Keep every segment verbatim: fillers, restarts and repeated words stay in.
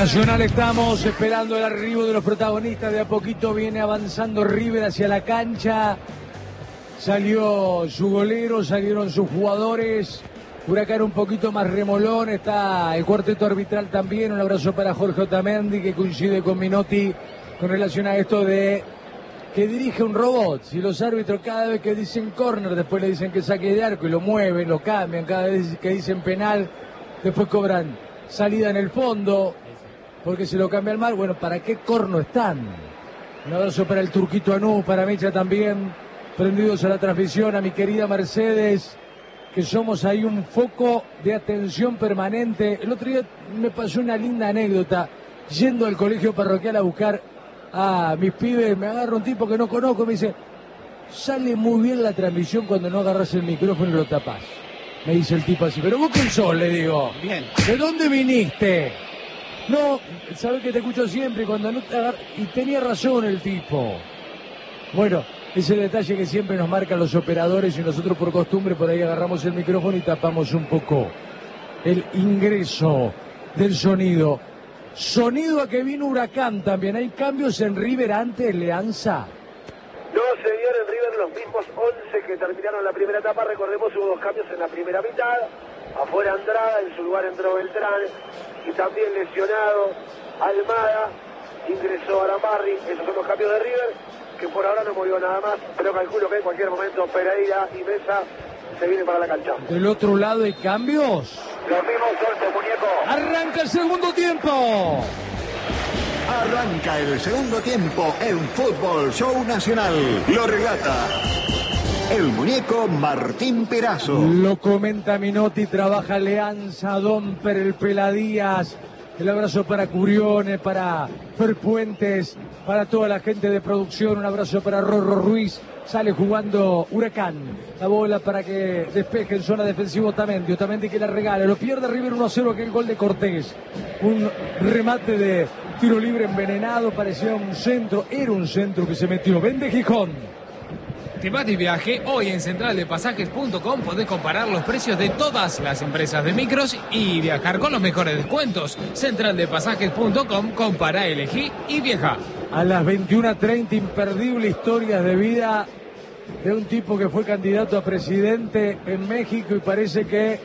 Nacional estamos esperando el arribo de los protagonistas. De a poquito viene avanzando River hacia la cancha. Salió su golero, salieron sus jugadores. Huracán un poquito más remolón. Está el cuarteto arbitral también. Un abrazo para Jorge Otamendi, que coincide con Minotti con relación a esto de que dirige un robot. Si los árbitros cada vez que dicen córner, después le dicen que saque de arco y lo mueven, lo cambian. Cada vez que dicen penal, después cobran salida en el fondo, porque se lo cambia al mar. Bueno, ¿para qué corno están? Un abrazo para el Turquito Anú, para Mecha también, prendidos a la transmisión, a mi querida Mercedes, que somos ahí un foco de atención permanente. El otro día me pasó una linda anécdota, yendo al colegio parroquial a buscar a mis pibes, me agarra un tipo que no conozco y me dice, sale muy bien la transmisión cuando no agarras el micrófono y lo tapás. Me dice el tipo así, pero vos quién sos, le digo. Bien. ¿De dónde viniste? No, sabés que te escucho siempre cuando no te agar... Y tenía razón el tipo. Bueno, ese detalle que siempre nos marcan los operadores y nosotros por costumbre por ahí agarramos el micrófono y tapamos un poco el ingreso del sonido. Sonido a que vino Huracán también. ¿Hay cambios en River ante Leanza? No se dieron en River los mismos once que terminaron la primera etapa. Recordemos, hubo dos cambios en la primera mitad. Afuera Andrada, en su lugar entró Beltrán. Y también lesionado Almada. Ingresó Aramarri. Esos son los cambios de River, que por ahora no movió nada más. Pero calculo que en cualquier momento Pereira y Mesa se vienen para la cancha. ¿Del otro lado hay cambios? Los mismos once, muñeco. ¡Arranca el segundo tiempo! Arranca el segundo tiempo en Fútbol Show Nacional. Lo relata el muñeco Martín Perazo. Lo comenta Minotti, trabaja Leanza, Domper, el Peladías. El abrazo para Curione, para Fer Puentes, para toda la gente de producción. Un abrazo para Rorro Ruiz. Sale jugando Huracán. La bola para que despeje en zona defensiva Otamendi. Otamendi que la regala. Lo pierde River uno a cero, aquel gol de Cortés. Un remate de tiro libre envenenado. Parecía un centro. Era un centro que se metió. Vende Gijón. Te vas de viaje, hoy en central de pasajes punto com podés comparar los precios de todas las empresas de micros y viajar con los mejores descuentos. central de pasajes punto com, compara, elegí y viaja. A las veintiuna treinta, imperdible historias de vida de un tipo que fue candidato a presidente en México y parece que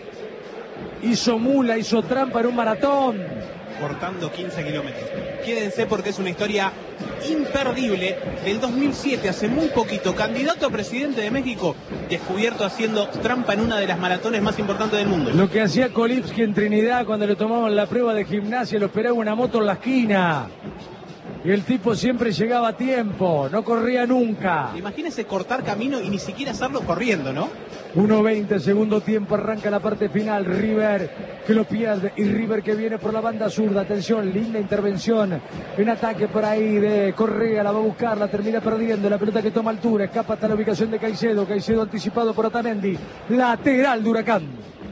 hizo mula, hizo trampa en un maratón. Cortando quince kilómetros. Quédense porque es una historia imperdible del dos mil siete, hace muy poquito, candidato a presidente de México, descubierto haciendo trampa en una de las maratones más importantes del mundo. Lo que hacía Kolipsky en Trinidad cuando le tomaban la prueba de gimnasia, lo esperaba una moto en la esquina. Y el tipo siempre llegaba a tiempo, no corría nunca. Imagínese cortar camino y ni siquiera hacerlo corriendo, ¿no? uno veinte, segundo tiempo, arranca la parte final. River que lo pierde y River que viene por la banda zurda. Atención, linda intervención en ataque por ahí de Correa, la va a buscar, la termina perdiendo. La pelota que toma altura, escapa hasta la ubicación de Caicedo. Caicedo anticipado por Otamendi. Lateral de Huracán.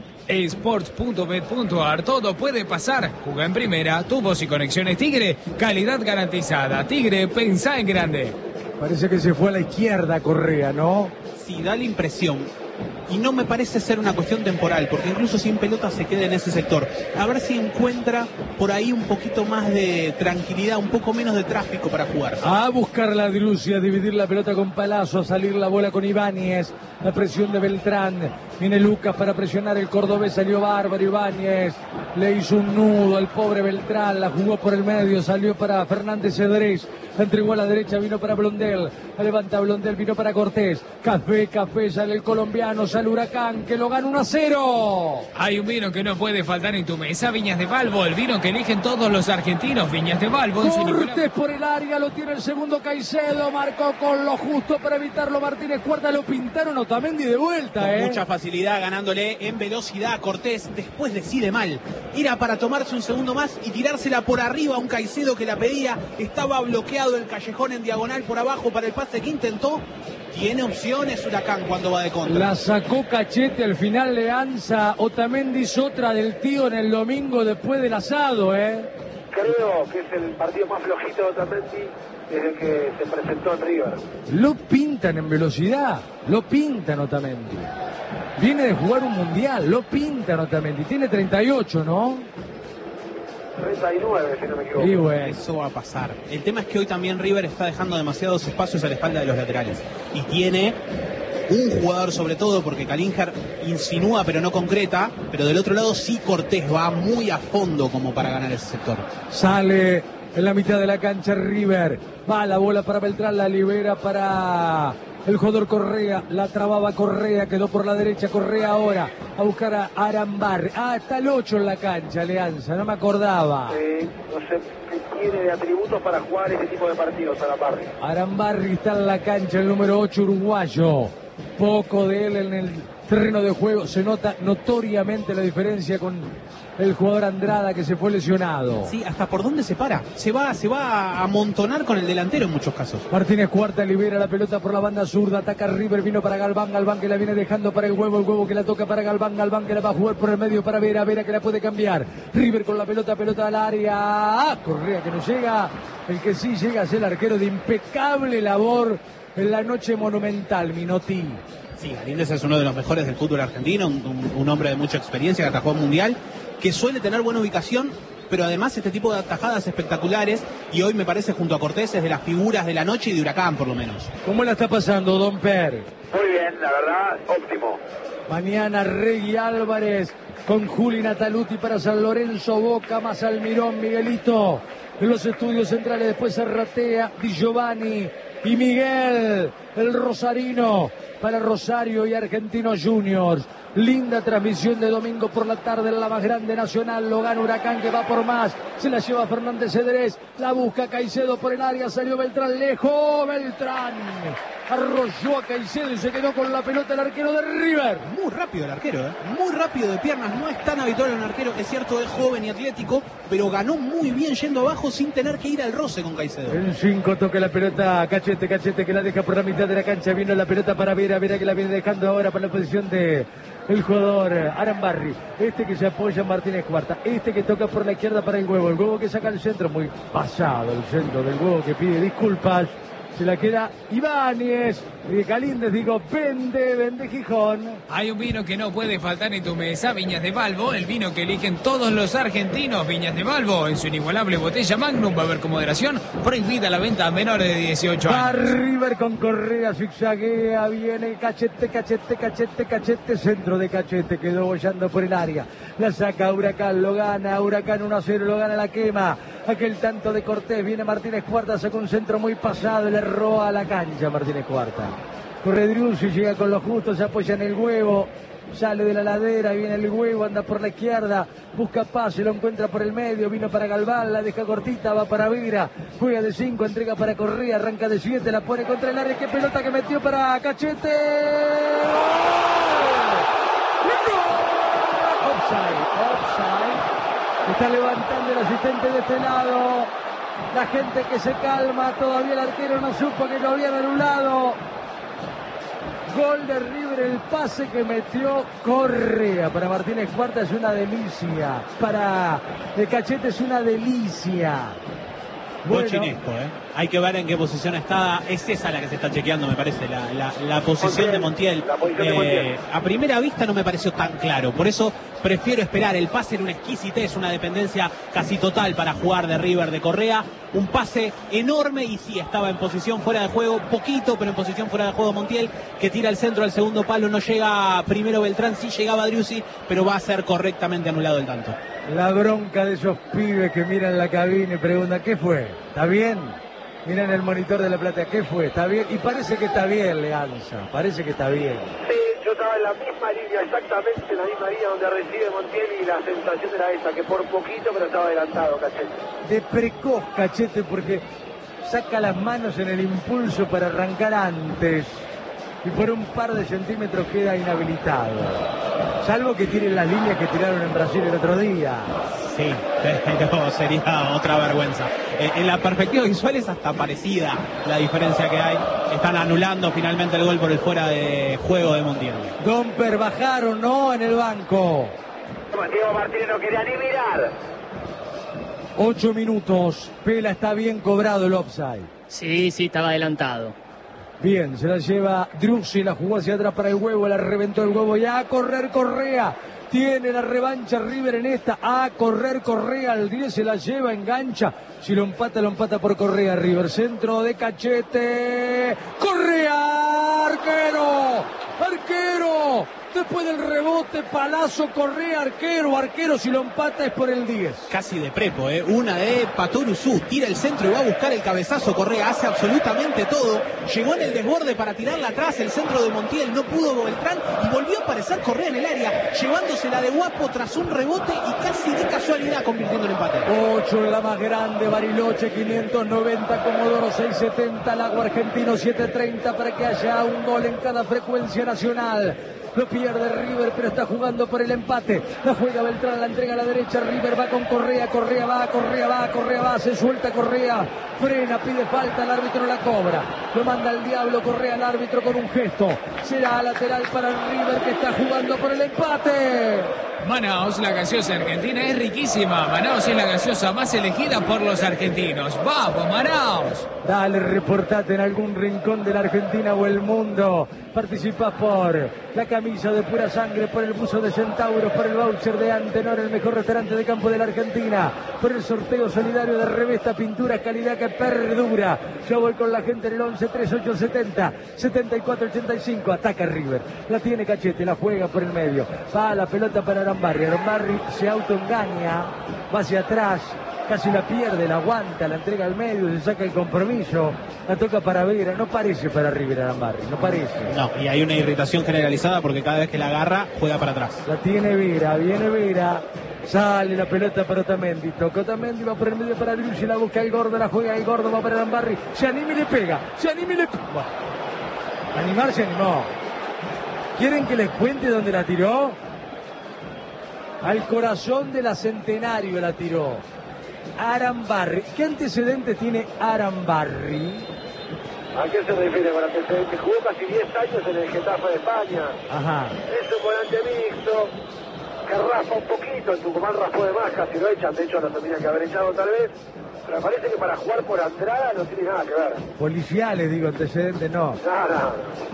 Sports punto bet punto ar, todo puede pasar. Juega en primera, tu voz y conexiones Tigre, calidad garantizada. Tigre, pensá en grande. Parece que se fue a la izquierda Correa, ¿no? Sí, da la impresión. Y no me parece ser una cuestión temporal, porque incluso sin pelota se queda en ese sector. A ver si encuentra por ahí un poquito más de tranquilidad, un poco menos de tráfico para jugar. A buscar la dilucia, a dividir la pelota con Palazzo, a salir la bola con Ibáñez. La presión de Beltrán. Viene Lucas para presionar el cordobés, salió bárbaro Ibáñez. Le hizo un nudo al pobre Beltrán, la jugó por el medio, salió para Fernández Cedrés. La entregó a la derecha, vino para Blondel. La levanta Blondel, vino para Cortés. Café, café, sale el colombiano, sale Huracán, que lo gana uno a cero. Hay un vino que no puede faltar en tu mesa, Viñas de Balbo, el vino que eligen todos los argentinos, Viñas de Balbo. Cortés por el área, lo tiene el segundo Caicedo, marcó con lo justo para evitarlo Martínez Cuarta, lo pintaron Otamendi de vuelta. Con eh. mucha facilidad, ganándole en velocidad a Cortés, después decide mal. Era para tomarse un segundo más y tirársela por arriba a un Caicedo que la pedía, estaba bloqueado el callejón en diagonal por abajo para el pase que intentó. Tiene opciones Huracán cuando va de contra. La sacó Cachete al final, Leanza. Otamendi hizo otra del tío en el domingo después del asado, ¿eh? Creo que es el partido más flojito de Otamendi desde que se presentó en River. Lo pintan en velocidad, lo pintan Otamendi. Viene de jugar un mundial, lo pintan Otamendi. Tiene treinta y ocho, ¿no? treinta y nueve, si no me equivoco. Y bueno, Eso va a pasar. El tema es que hoy también River está dejando demasiados espacios a la espalda de los laterales. Y tiene un jugador sobre todo, porque Calinger insinúa pero no concreta, pero del otro lado sí Cortés va muy a fondo como para ganar ese sector. sale en la mitad de la cancha River. Va la bola para Beltrán, la libera para el jugador Correa. La trababa Correa, quedó por la derecha. Correa ahora a buscar a Arambarri. Ah, está el ocho en la cancha, Alianza, no me acordaba. Eh, no sé qué tiene de atributos para jugar ese tipo de partidos a la barri. Arambarri está en la cancha, el número ocho uruguayo. Poco de él en el terreno de juego. Se nota notoriamente la diferencia con el jugador Andrada, que se fue lesionado. Sí, hasta por dónde se para. Se va, se va a amontonar con el delantero en muchos casos. Martínez Cuarta libera la pelota por la banda zurda, ataca River, vino para Galván, Galván que la viene dejando para el huevo, el huevo que la toca para Galván, Galván que la va a jugar por el medio para Vera, Vera que la puede cambiar. River con la pelota, pelota al área. Ah, Correa que no llega, el que sí llega es el arquero de impecable labor en la noche monumental, Minotti. Sí, Galíndez es uno de los mejores del fútbol argentino, un, un, un hombre de mucha experiencia que atajó mundial, que suele tener buena ubicación, pero además este tipo de atajadas espectaculares, y hoy me parece junto a Cortés es de las figuras de la noche y de Huracán por lo menos. ¿Cómo la está pasando, Don Per? Muy bien, la verdad, óptimo. Mañana Regui Álvarez con Juli Nataluti para San Lorenzo, Boca más Almirón, Miguelito en los estudios centrales, después Arratea, Di Giovanni y Miguel, el rosarino para Rosario y Argentinos Juniors. Linda transmisión de domingo por la tarde en la más grande nacional. Lo gana Huracán que va por más. Se la lleva Fernández Cedrés. La busca Caicedo por el área. Salió Beltrán lejos. Beltrán arrolló a Caicedo y se quedó con la pelota el arquero de River. Muy rápido el arquero, ¿eh? Muy rápido de piernas. No es tan habitual en un arquero, es cierto, es joven y atlético, pero ganó muy bien yendo abajo sin tener que ir al roce con Caicedo. En cinco toca la pelota Cachete, Cachete que la deja por la mitad de la cancha. Vino la pelota para Vera, Vera que la viene dejando ahora para la posición de el jugador Arambarri. Este que se apoya en Martínez Cuarta. Este que toca por la izquierda para el huevo. El huevo que saca el centro. Muy pasado el centro del huevo que pide disculpas. Se la queda Ibáñez. Y Galíndez, digo, vende, vende Gijón. Hay un vino que no puede faltar en tu mesa, Viñas de Balbo, el vino que eligen todos los argentinos. Viñas de Balbo, en su inigualable botella Magnum, va a haber con moderación, prohibida la venta a menores de dieciocho Va años. River con Correa, zigzaguea, viene Cachete, Cachete, Cachete, Cachete, centro de Cachete, quedó bollando por el área. La saca Huracán, lo gana, Huracán uno a cero, lo gana la quema. Aquel tanto de Cortés, viene Martínez Cuarta, saca un centro muy pasado, le roba a la cancha Martínez Cuarta. Corre Driussi, llega con lo justo, se apoya en el huevo, sale de la ladera, viene el huevo, anda por la izquierda, busca pase, lo encuentra por el medio, vino para Galván, la deja cortita, va para Vera, juega de cinco, entrega para Correa, arranca de siete, la pone contra el área, qué pelota que metió para Cachete. Offside, offside, está levantando el asistente de este lado, la gente que se calma, todavía el arquero no supo que lo habían anulado. Gol de River, el pase que metió Correa para Martínez Cuarta es una delicia, para el Cachete es una delicia. Bueno, Bochinesco, ¿eh? Hay que ver en qué posición está. Es esa la que se está chequeando, me parece, la, la, la posición de Montiel. La posición de Montiel. Eh, a primera vista no me pareció tan claro, por eso prefiero esperar. El pase era una exquisitez, una dependencia casi total para jugar de River de Correa. Un pase enorme y sí, estaba en posición fuera de juego, poquito, pero en posición fuera de juego Montiel, que tira el centro al segundo palo. No llega primero Beltrán, sí llegaba Driussi, pero va a ser correctamente anulado el tanto. la bronca de esos pibes que miran la cabina y preguntan, ¿qué fue? ¿Está bien? Miran el monitor de la platea, ¿qué fue? ¿Está bien? Y parece que está bien, Leanza, parece que está bien. Sí, yo estaba en la misma línea, exactamente en la misma línea donde recibe Montiel y la sensación era esa, que por poquito pero estaba adelantado Cachete. De precoz Cachete porque saca las manos en el impulso para arrancar antes y por un par de centímetros queda inhabilitado. Salvo que tiren las líneas que tiraron en Brasil el otro día. Sí, pero sería otra vergüenza. Eh, en la perspectiva visual es hasta parecida la diferencia que hay. Están anulando finalmente el gol por el fuera de juego de Montiel. Domper, bajaron, ¿no? En el banco. Diego Martínez no quería ni mirar. Ocho minutos. Pela, está bien cobrado el offside. Sí, sí, estaba adelantado. Bien, se la lleva Driussi, la jugó hacia atrás para el huevo, la reventó el huevo y a correr Correa. Tiene la revancha River en esta. A correr Correa al diez, se la lleva, engancha. Si lo empata, lo empata por Correa. River, centro de Cachete. Correa, arquero, arquero. Después del rebote, Palazzo, Correa, arquero, arquero. Si lo empata es por el diez. Casi de prepo, ¿eh? Una de Patoruzú. Tira el centro y va a buscar el cabezazo. Correa hace absolutamente todo. Llegó en el desborde para tirarla atrás. El centro de Montiel, no pudo Beltrán. Y volvió a aparecer Correa en el área, llevándosela de guapo tras un rebote y casi de casualidad convirtiendo el empate. ocho la más grande, Bariloche, quinientos noventa, Comodoro seiscientos setenta, Lago Argentino setecientos treinta, para que haya un gol en cada frecuencia nacional. Lo pierde River, pero está jugando por el empate. La juega Beltrán, la entrega a la derecha. River va con Correa, Correa va, Correa va, Correa va, se suelta Correa. Frena, pide falta, el árbitro la cobra. Lo manda al diablo Correa al árbitro con un gesto. Será lateral para el River, que está jugando por el empate. Manaos, la gaseosa argentina es riquísima. Manaos es la gaseosa más elegida por los argentinos. ¡Vamos, Manaos! Dale, reportate en algún rincón de la Argentina o el mundo. Participas por la camisa de pura sangre, por el buzo de Centauros, por el voucher de Antenor, el mejor restaurante de campo de la Argentina, por el sorteo solidario de Revesta Pintura, calidad que perdura. Yo voy con la gente en el once treinta y ocho setenta, setenta y cuatro ochenta y cinco. Ataca River, la tiene Cachete, la juega por el medio. Va la pelota para Arambarri. Arambarri se autoengaña, va hacia atrás. Casi la pierde, la aguanta, la entrega al medio, se saca el compromiso, la toca para Vera, no parece para River Arambarri, no parece. No, y hay una irritación generalizada porque cada vez que la agarra, juega para atrás. La tiene Vera, viene Vera, sale la pelota para Otamendi, toca Otamendi, va por el medio para Luis y la busca el Gordo, la juega el Gordo, va para Arambarri, se anima y le pega, se anima y le pega. Bueno, animar se animó. ¿Quieren que les cuente dónde la tiró? Al corazón de la Centenario la tiró. Arambarri. ¿Qué antecedentes tiene Arambarri? ¿A qué se refiere con antecedentes? Jugó casi diez años en el Getafe de España. Ajá. Es un volante mixto que raspa un poquito. En Tucumán raspó de más, casi lo echan. De hecho, lo tendría que haber echado tal vez. Pero me parece que para jugar por Andrada no tiene nada que ver. Policiales, digo, antecedentes no. Nada, nada.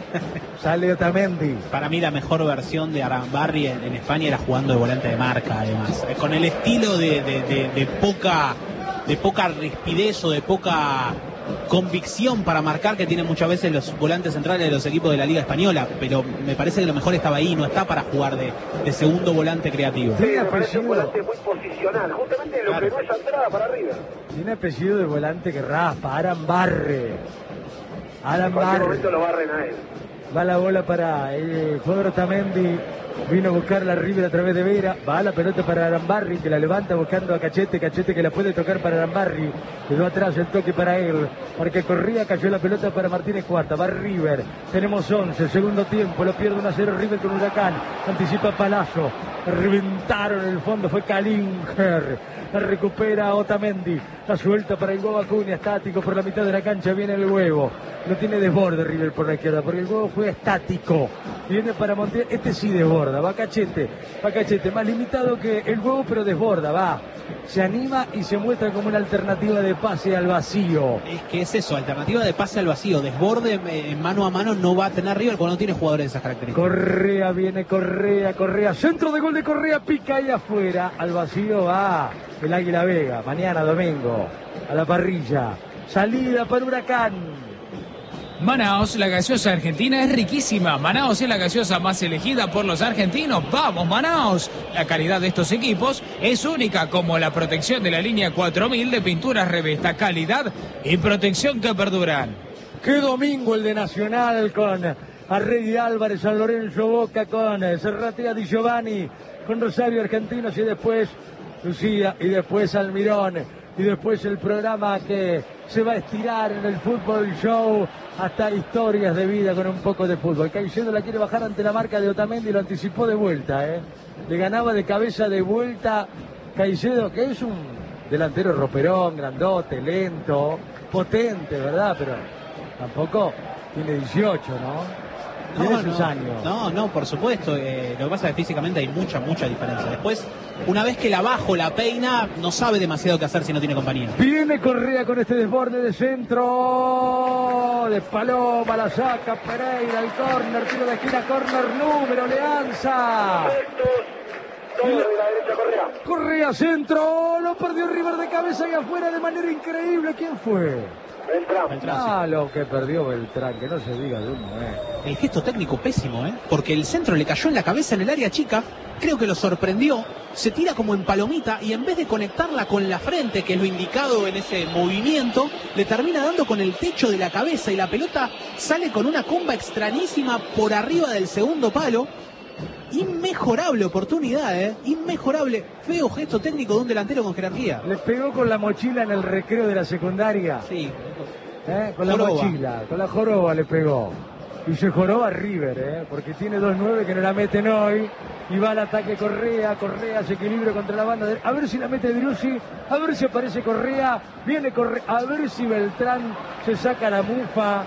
Sale Otamendi. Para mí la mejor versión de Arambarri en, en España era jugando de volante de marca, además. Con el estilo de, de, de, de poca de poca rispidez o de poca convicción para marcar que tienen muchas veces los volantes centrales de los equipos de la Liga Española, pero me parece que lo mejor estaba ahí, no está para jugar de, de segundo volante creativo. Sí, me parece un volante muy posicional, justamente lo claro. que no es Andrada para River. Tiene apellido de volante que raspa, Arambarri. Arambarri. En cualquier momento lo barren a él. Va la bola para el jugador Otamendi. Vino a buscar la River a través de Vera. Va la pelota para Arambarri, que la levanta buscando a Cachete. Cachete que la puede tocar para Arambarri. Quedó atrás el toque para él. Porque corría, cayó la pelota para Martínez Cuarta. Va River. Tenemos once. Segundo tiempo. Lo pierde uno a cero River con Huracán. Anticipa Palazzo. Reventaron en el fondo. Fue Kalinger. La recupera Otamendi. La suelta para el huevo Acuña. Estático por la mitad de la cancha. Viene el huevo. No tiene desborde River por la izquierda. Porque el huevo fue estático. Viene para Montiel. Este sí desborda. Va Cachete, va Cachete, más limitado que el huevo, pero desborda, va. Se anima y se muestra como una alternativa de pase al vacío. Es que es eso, alternativa de pase al vacío. Desborde en mano a mano no va a tener River porque no tiene jugadores de esas características. Correa, viene Correa, Correa. Centro de gol de Correa, pica ahí afuera. Al vacío va el Águila Vega. Mañana, domingo, a la parrilla. Salida para Huracán. Manaos, la gaseosa argentina es riquísima. Manaos es la gaseosa más elegida por los argentinos. ¡Vamos, Manaos! La calidad de estos equipos es única, como la protección de la línea cuatro mil de pinturas Revesta. Calidad y protección que perduran. ¡Qué domingo el de Nacional con Arregui Álvarez, San Lorenzo Boca, con Serratea Di Giovanni, con Rosario Argentinos y después Lucía y después Almirón. Y después el programa que se va a estirar en el Fútbol Show hasta historias de vida con un poco de fútbol. Caicedo la quiere bajar ante la marca de Otamendi y lo anticipó de vuelta, ¿eh? Le ganaba de cabeza de vuelta Caicedo, que es un delantero roperón, grandote, lento, potente, ¿verdad? Pero tampoco tiene dieciocho, ¿no? Tiene No, sus no, años. no, no, por supuesto. Eh, lo que pasa es que físicamente hay mucha, mucha diferencia. Después, una vez que la bajo, la peina, no sabe demasiado qué hacer si no tiene compañía. Viene Correa con este desborde de centro. De Paloma, la saca Pereira, el córner, tiro de esquina, córner número, Leanza. Perfectos, Todo de la derecha Correa. Correa, centro, lo perdió River de cabeza y afuera de manera increíble. ¿Quién fue? Beltrán. Beltrán, sí. Ah, lo que perdió Beltrán, que no se diga de uno, eh. El gesto técnico pésimo, ¿eh? Porque el centro le cayó en la cabeza en el área chica, creo que lo sorprendió, se tira como en palomita y en vez de conectarla con la frente, que es lo indicado en ese movimiento, le termina dando con el techo de la cabeza y la pelota sale con una comba extrañísima por arriba del segundo palo. Inmejorable oportunidad, ¿eh? Inmejorable. Feo gesto técnico de un delantero con jerarquía. Le pegó con la mochila en el recreo de la secundaria. Sí. ¿Eh? Con la Joroba. mochila, con la joroba le pegó. Y se joroba River, ¿eh? Porque tiene dos nueve que no la meten hoy. Y va al ataque Correa, Correa se equilibra contra la banda. De... A ver si la mete Driussi, a ver si aparece Correa. Viene Correa, a ver si Beltrán se saca la mufa.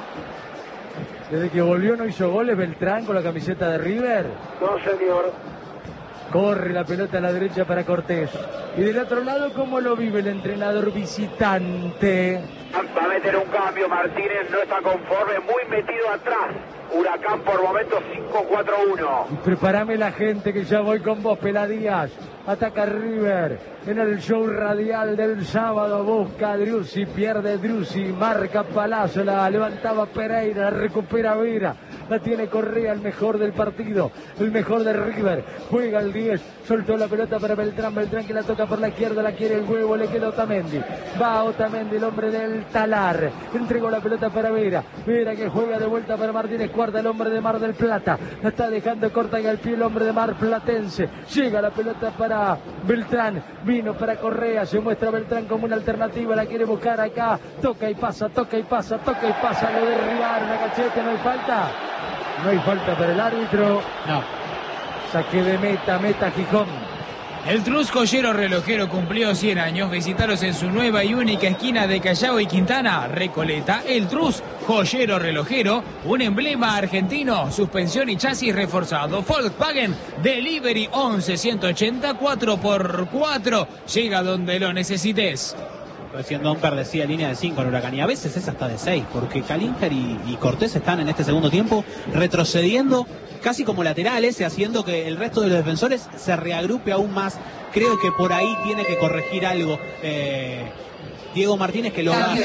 Desde que volvió no hizo goles Beltrán con la camiseta de River. No, señor. Corre la pelota a la derecha para Cortés. Y del otro lado, ¿cómo lo vive el entrenador visitante? Va a meter un cambio, Martínez no está conforme, muy metido atrás. Huracán por momentos cinco cuatro uno. Y prepárame la gente que ya voy con vos, Peladías. Ataca River en el show radial del sábado. Busca a Driussi, pierde Driussi, marca Palazzo, la levantaba Pereira, la recupera Vera. La tiene Correa, el mejor del partido, el mejor de River. Juega el diez, soltó la pelota para Beltrán. Beltrán que la toca por la izquierda, la quiere el huevo, le queda Otamendi. Va Otamendi, el hombre del Talar. Entregó la pelota para Vera. Vera que juega de vuelta para Martínez Cuarta, el hombre de Mar del Plata. La está dejando corta y al pie el hombre de Mar Platense. Llega la pelota para Beltrán. Vino para Correa. Se muestra Beltrán como una alternativa. La quiere buscar acá. Toca y pasa, toca y pasa, toca y pasa. Lo derribaron a Cachete. No hay falta. No hay falta para el árbitro. No. Saque de meta, meta Gijón. El Trus Joyero Relojero cumplió cien años. Visitaros en su nueva y única esquina de Callao y Quintana, Recoleta. El Trus Joyero Relojero, un emblema argentino. Suspensión y chasis reforzado. Volkswagen Delivery once ciento ochenta cuatro por cuatro. Llega donde lo necesites. Recién Domper decía línea de cinco en Huracán, y a veces es hasta de seis, porque Calínger y, y Cortés están en este segundo tiempo retrocediendo casi como laterales, haciendo que el resto de los defensores se reagrupe aún más. Creo que por ahí tiene que corregir algo eh, Diego Martínez, que lo hace.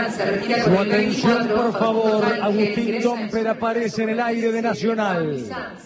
Su atención, por favor. Agustín Domper aparece en el aire de Nacional.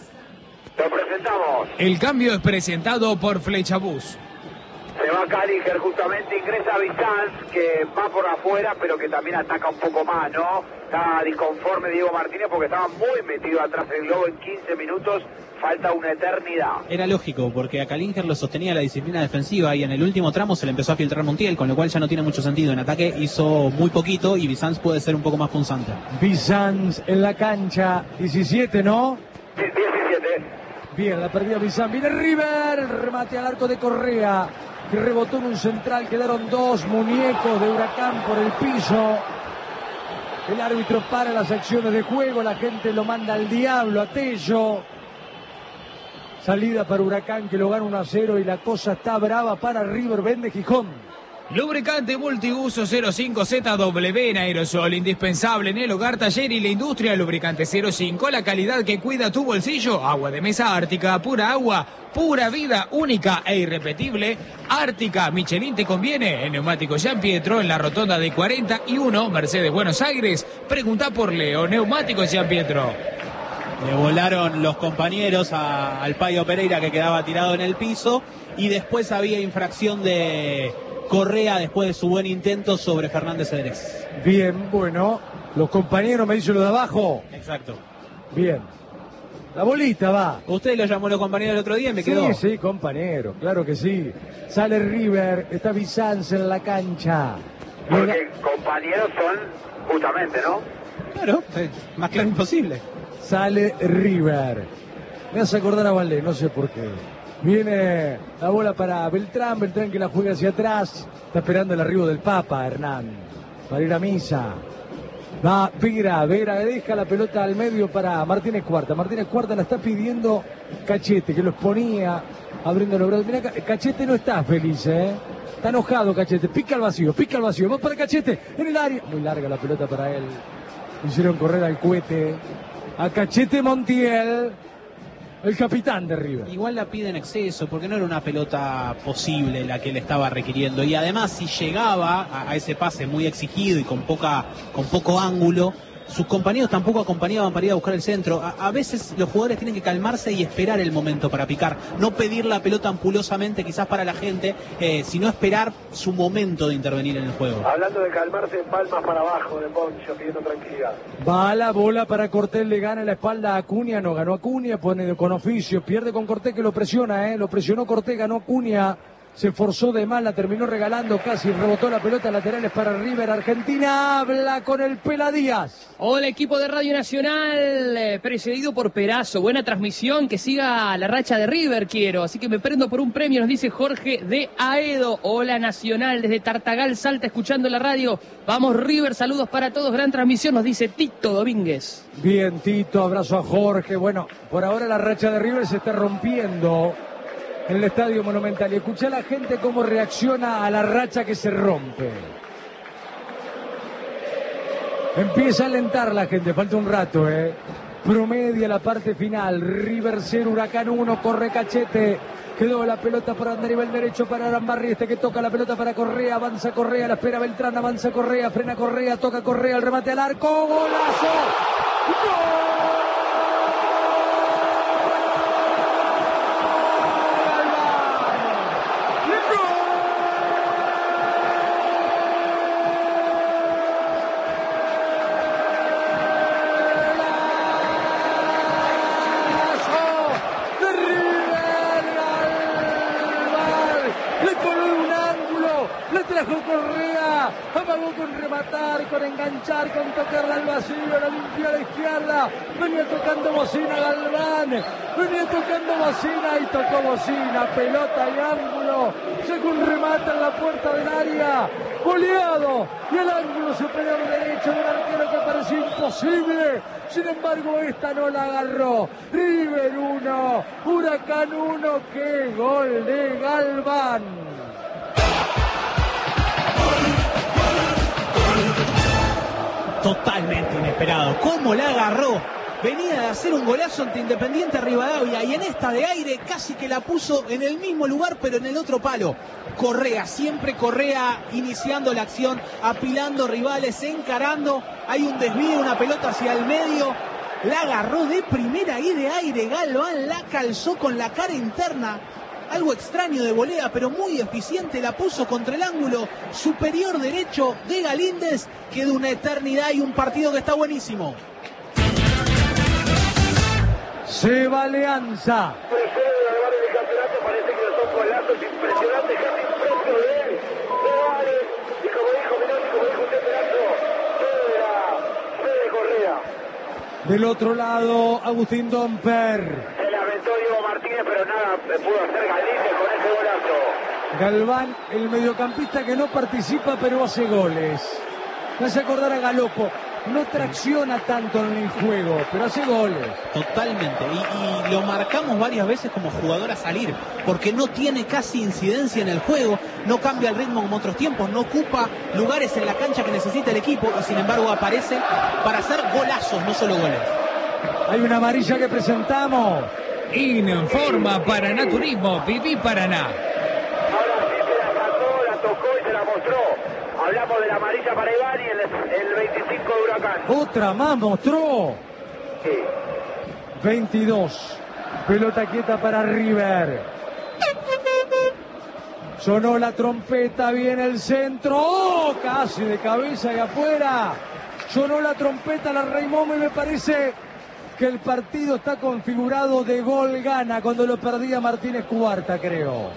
Lo presentamos. El cambio es presentado por Flechabús. Se va Calíger, justamente ingresa Bizanz, que va por afuera, pero que también ataca un poco más, ¿no? Está disconforme Diego Martínez porque estaba muy metido atrás del globo en quince minutos, falta una eternidad. Era lógico, porque a Calínger lo sostenía la disciplina defensiva y en el último tramo se le empezó a filtrar Montiel, con lo cual ya no tiene mucho sentido. En ataque hizo muy poquito y Bizanz puede ser un poco más punzante. Bizanz en la cancha, diecisiete, ¿no? diecisiete. Bien, la perdida Bizanz. Viene River, el remate al arco de Correa, que rebotó en un central. Quedaron dos muñecos de Huracán por el piso. El árbitro para las acciones de juego, la gente lo manda al diablo, a Tello. Salida para Huracán, que lo gana uno a cero y la cosa está brava para River. Vende Gijón. Lubricante multiuso cero cinco Z W en aerosol, indispensable en el hogar, taller y la industria. Lubricante cero cinco, la calidad que cuida tu bolsillo. Agua de mesa Ártica, pura agua, pura vida, única e irrepetible. Ártica, Michelin te conviene. En Neumático Gian Pietro, en la rotonda de cuarenta y uno, Mercedes, Buenos Aires. Pregunta por Leo, Neumático Gian Pietro. Le volaron los compañeros a, al Payo Pereira, que quedaba tirado en el piso, y después había infracción de Correa después de su buen intento sobre Fernández Cedrés. Bien, bueno, los compañeros me dicen lo de abajo. Exacto. Bien. La bolita va. Usted lo llamó los compañeros el otro día y me quedó. Sí, sí, compañero, claro que sí. Sale River, está Bizanz en la cancha. Porque compañeros son justamente, ¿no? Claro, sí, más claro imposible. Sale River. Me hace acordar a Valdés, no sé por qué. Viene la bola para Beltrán, Beltrán que la juega hacia atrás. Está esperando el arribo del Papa, Hernán, para ir a misa. Va Vera, Vera deja la pelota al medio para Martínez Cuarta. Martínez Cuarta la está pidiendo Cachete, que los ponía abriendo los brazos. Mirá, Cachete no está feliz, ¿eh? Está enojado Cachete. Pica al vacío, pica al vacío. Va para Cachete en el área. Muy larga la pelota para él. Hicieron correr al cohete. A Cachete Montiel. el capitán de River. Igual la pide en exceso, porque no era una pelota posible la que le estaba requiriendo. Y además, si llegaba a, a ese pase muy exigido y con poca, con poco ángulo, sus compañeros tampoco acompañaban para ir a buscar el centro. A, a veces los jugadores tienen que calmarse y esperar el momento para picar. No pedir la pelota ampulosamente, quizás para la gente, eh, sino esperar su momento de intervenir en el juego. Hablando de calmarse, palmas para abajo de Poncho, pidiendo tranquilidad. Va la bola para Cortés, le gana la espalda a Acuña, no ganó Acuña, pone con oficio, pierde con Cortés que lo presiona, eh, lo presionó Cortés, ganó Acuña. Se esforzó de mal, la terminó regalando casi, rebotó la pelota, laterales para River. Argentina habla con el Pela Díaz. Hola, equipo de Radio Nacional, eh, precedido por Perazo. Buena transmisión, que siga la racha de River quiero. Así que me prendo por un premio, nos dice Jorge de Aedo. Hola Nacional, desde Tartagal, Salta, escuchando la radio. Vamos River, saludos para todos, gran transmisión, nos dice Tito Domínguez. Bien, Tito, abrazo a Jorge. Bueno, por ahora la racha de River se está rompiendo en el Estadio Monumental. Y escuché a la gente cómo reacciona a la racha que se rompe. Empieza a alentar la gente, falta un rato, ¿eh? Promedia la parte final. River cero, Huracán uno, corre Cachete. Quedó la pelota para andar y va el derecho para Arambarri, este que toca la pelota para Correa, avanza Correa, la espera Beltrán, avanza Correa, frena Correa, toca Correa, el remate al arco, ¡golazo! ¡Gol! Con rematar, con enganchar, con tocarla al vacío, la limpió a la izquierda, venía tocando bocina Galván, venía tocando bocina y tocó bocina, pelota y ángulo, llegó un remate en la puerta del área, goleado, y el ángulo superior derecho del arquero que parecía imposible, sin embargo esta no la agarró. River uno, Huracán uno, qué gol de Galván. Totalmente inesperado. ¿Cómo la agarró? Venía de hacer un golazo ante Independiente Rivadavia y en esta de aire casi que la puso en el mismo lugar pero en el otro palo. Correa, siempre Correa iniciando la acción, apilando rivales, encarando. Hay un desvío, una pelota hacia el medio. La agarró de primera y de aire. Galván la calzó con la cara interna. Algo extraño de volea, pero muy eficiente, la puso contra el ángulo superior derecho de Galíndez. Queda una eternidad y un partido que está buenísimo. Se va Alianza. Tercero de la del campeonato, parece que son golazos impresionantes, casi propio de él. De Vale, y como dijo Menotti, como dijo usted, Perazo, Federa, Fede Correa. Del otro lado, Agustín Domper. Se lamentó Diego Martínez, pero nada pudo hacer Galíndez con ese golazo. Galván, el mediocampista que no participa pero hace goles. Me hace acordar a Galopo. No tracciona tanto en el juego, pero hace goles. Totalmente. Y, y lo marcamos varias veces como jugador a salir, porque no tiene casi incidencia en el juego, no cambia el ritmo como otros tiempos, no ocupa lugares en la cancha que necesita el equipo y sin embargo aparece para hacer golazos, no solo goles. Hay una amarilla que presentamos. Informa Paraná Turismo, Viví Paraná. Ahora sí se la sacó, la tocó y se la mostró. Hablamos de la amarilla para Iván y el, el veinticinco de Huracán. Otra más mostró. Sí. veintidós. Pelota quieta para River. Sonó la trompeta, viene el centro. ¡Oh! Casi de cabeza y afuera. Sonó la trompeta, la Raimomo y me parece que el partido está configurado de gol gana cuando lo perdía Martínez Cuarta, creo.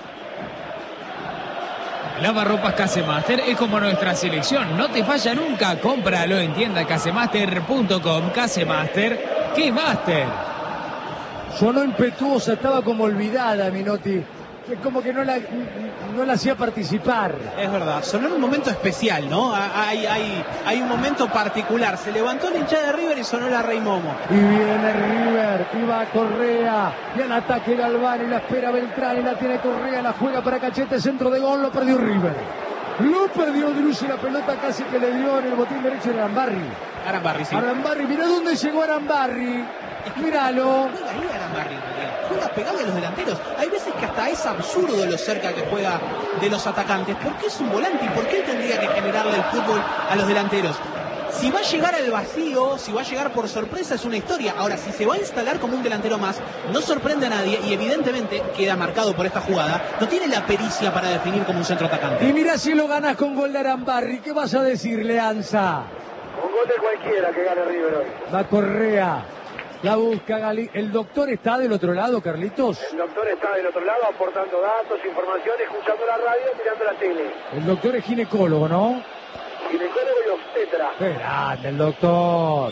Lavarropas Casemaster es como nuestra selección, no te falla nunca, cómpralo en tienda casemaster punto com. Casemaster, ¿qué máster? Sonó impetuosa, estaba como olvidada Menotti, es como que no la, no la hacía participar. Es verdad, sonó en un momento especial, ¿no? Hay, hay, hay un momento particular, se levantó la hinchada de River y sonó la Rey Momo. Y viene River, y va Correa, y al ataque Galván, y la espera Beltrán, y la tiene Correa, la juega para Cachete, centro de gol, lo perdió River. Lo perdió Drus y la pelota casi que le dio en el botín derecho de Arambarri. Arambarri, sí. Arambarri, mirá dónde llegó Arambarri. Es que Míralo. Juega ahí Arambarri, en realidad. Juega pegado a los delanteros. Hay veces que hasta es absurdo lo cerca que juega de los atacantes. ¿Por qué es un volante y por qué él tendría que generarle el fútbol a los delanteros? Si va a llegar al vacío, si va a llegar por sorpresa, es una historia. Ahora, si se va a instalar como un delantero más, no sorprende a nadie y evidentemente queda marcado por esta jugada. No tiene la pericia para definir como un centro atacante. Y mira si lo ganas con gol de Arambarri. ¿Qué vas a decirle, Anza? Un gol de cualquiera que gane River hoy. Va Correa. La busca Gali. ¿El doctor está del otro lado, Carlitos? El doctor está del otro lado aportando datos, información, escuchando la radio, mirando la tele. El doctor es ginecólogo, ¿no? Ginecólogo y obstetra. Qué grande el doctor.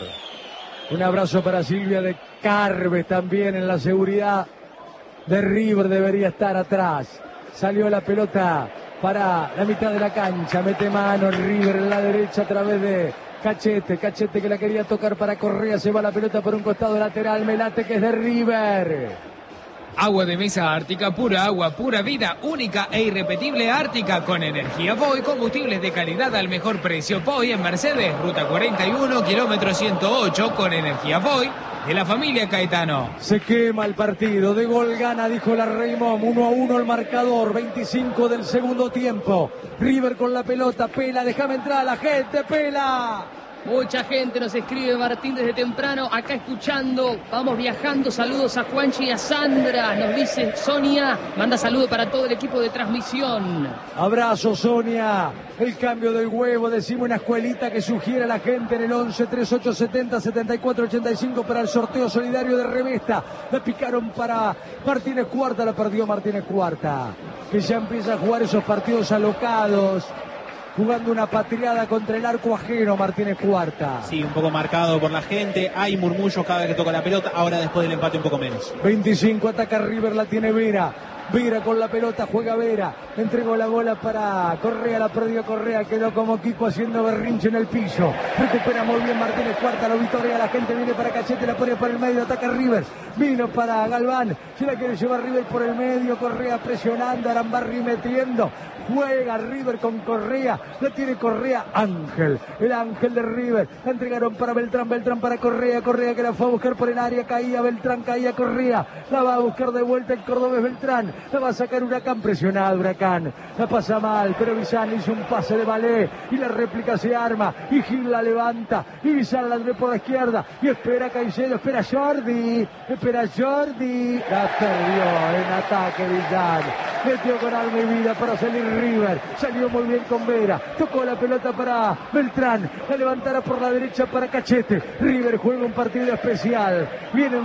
Un abrazo para Silvia de Carves también en la seguridad de River. Debería estar atrás. Salió la pelota para la mitad de la cancha. Mete mano River en la derecha a través de Cachete. Cachete que la quería tocar para Correa. Se va la pelota por un costado lateral. Melate que es de River. Agua de mesa Ártica, pura agua, pura vida, única e irrepetible Ártica, con energía Voy, combustibles de calidad al mejor precio. Voy en Mercedes, ruta cuarenta y uno, kilómetro ciento ocho, con energía Voy, de la familia Caetano. Se quema el partido, de gol gana, dijo la Raymond, uno a uno el marcador, veinticinco del segundo tiempo. River con la pelota, Pela, déjame entrar a la gente, Pela. Mucha gente nos escribe, Martín, desde temprano, acá escuchando, vamos viajando, saludos a Juanchi y a Sandra, nos dice Sonia, manda saludo para todo el equipo de transmisión. Abrazo, Sonia, el cambio del huevo, decimos una escuelita que sugiere a la gente en el once, treinta y ocho, setenta, setenta y cuatro, ochenta y cinco para el sorteo solidario de Revesta. La picaron para Martínez Cuarta, la perdió Martínez Cuarta, que ya empieza a jugar esos partidos alocados. Jugando una patriada contra el arco ajeno, Martínez Cuarta. Sí, un poco marcado por la gente. Hay murmullos cada vez que toca la pelota. Ahora después del empate un poco menos. veinticinco, ataca River, la tiene Vera. Vera con la pelota, juega Vera. Entregó la bola para Correa, la perdió Correa. Quedó como Kiko haciendo berrinche en el piso. Recupera muy bien Martínez Cuarta, lo vitorea. La gente viene para Cachete, la pone por el medio, ataca River. Vino para Galván. Se la quiere llevar River por el medio. Correa presionando, Arambarri metiendo. Juega River con Correa, la tiene Correa, Ángel, el Ángel de River, la entregaron para Beltrán, Beltrán para Correa, Correa que la fue a buscar por el área, caía Beltrán, caía Correa, la va a buscar de vuelta el cordobés Beltrán, la va a sacar Huracán, presionado Huracán, la pasa mal, pero Bizán hizo un pase de ballet y la réplica se arma, y Gil la levanta, y Bizán la trae por la izquierda, y espera Caicedo, espera Jordi, espera Jordi, la perdió en ataque Bizán, metió con alma y vida para salir River, salió muy bien con Vera, tocó la pelota para Beltrán, la levantará por la derecha para Cachete. River juega un partido especial, viene un